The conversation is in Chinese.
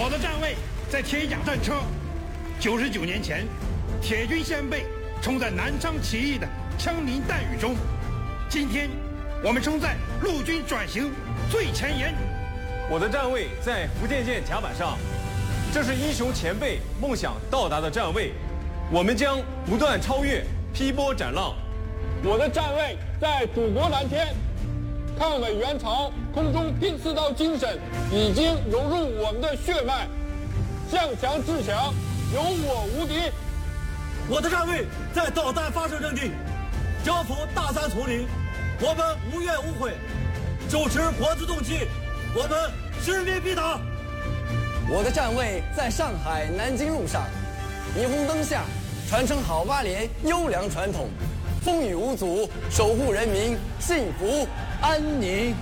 我的站位在铁甲战车。99年前，铁军先辈冲在南昌起义的枪林弹雨中，今天我们冲在陆军转型最前沿。 我的站位在福建舰甲板上，这是英雄前辈梦想到达的站位，我们将不断超越，劈波斩浪。 我的站位在祖国蓝天，抗美援朝空中拼刺刀精神已经融入我们的血脉，向强制强，有我无敌。 我的站位在导弹发射阵地，征服大山丛林，我们无怨无悔，手持国之重器，我们使命必达。 我的站位在上海南京路上，霓虹灯下传承好八连优良传统，风雨无阻，守护人民幸福安宁。